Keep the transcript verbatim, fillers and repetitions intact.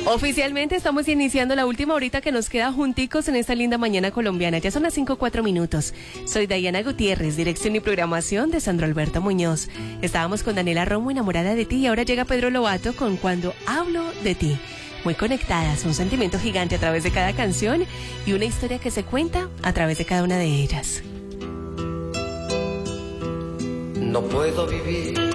Oficialmente estamos iniciando la última horita que nos queda junticos en esta linda mañana colombiana. Ya son las cinco cuatro minutos. Soy Dayana Gutiérrez, dirección y programación de Sandro Alberto Muñoz. Estábamos con Daniela Romo, enamorada de ti, y ahora llega Pedro Lovato con Cuando hablo de ti. Muy conectadas, un sentimiento gigante a través de cada canción y una historia que se cuenta a través de cada una de ellas. No puedo vivir